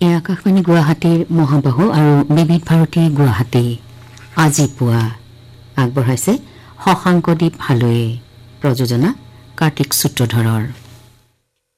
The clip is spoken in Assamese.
এই আকাশবাণী গুৱাহাটীৰ মহাবাহু আৰু বিবিধ ভাৰতী গুৱাহাটী আজি পুৱা আগবঢ়াইছে শশাংকদীপ হালৈয়ে প্ৰযোজনা কাৰ্তিক সূত্ৰধৰৰ।